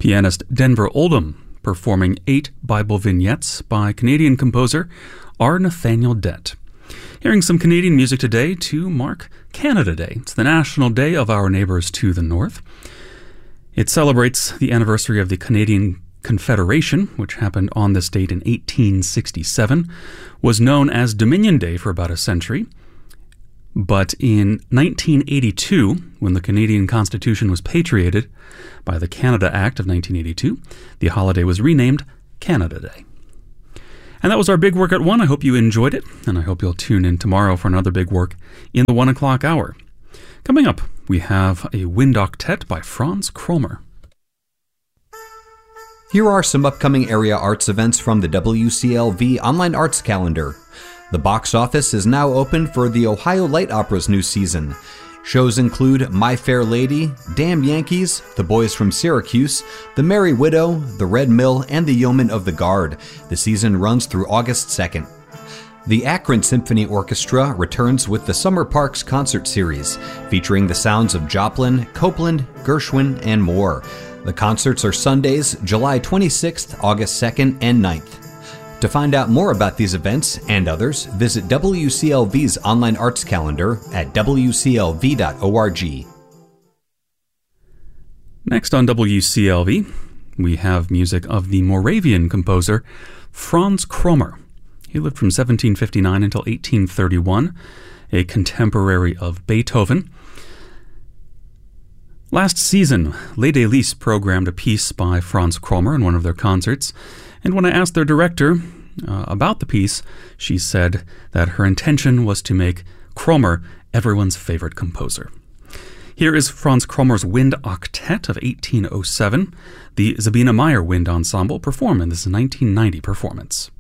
pianist Denver Oldham performing 8 Bible vignettes by Canadian composer R. Nathaniel Dett. Hearing some Canadian music today to mark Canada Day. It's the national day of our neighbors to the north. It celebrates the anniversary of the Canadian Confederation, which happened on this date in 1867, was known as Dominion Day for about a century. But in 1982, when the Canadian Constitution was patriated by the Canada Act of 1982, the holiday was renamed Canada Day. And that was our Big Work at 1. I hope you enjoyed it, and I hope you'll tune in tomorrow for another Big Work in the 1 o'clock hour. Coming up, we have a wind octet by Franz Kromer. Here are some upcoming area arts events from the WCLV Online Arts Calendar. The box office is now open for the Ohio Light Opera's new season. Shows include My Fair Lady, Damn Yankees, The Boys from Syracuse, The Merry Widow, The Red Mill, and The Yeoman of the Guard. The season runs through August 2nd. The Akron Symphony Orchestra returns with the Summer Parks Concert Series, featuring the sounds of Joplin, Copeland, Gershwin, and more. The concerts are Sundays, July 26th, August 2nd, and 9th. To find out more about these events and others, visit WCLV's online arts calendar at wclv.org. Next on WCLV, we have music of the Moravian composer Franz Kromer. He lived from 1759 until 1831, a contemporary of Beethoven. Last season, Les Délices programmed a piece by Franz Kromer in one of their concerts, and when I asked their director about the piece, she said that her intention was to make Kromer everyone's favorite composer. Here is Franz Kromer's Wind Octet of 1807. The Sabina Meyer Wind Ensemble perform in this 1990 performance.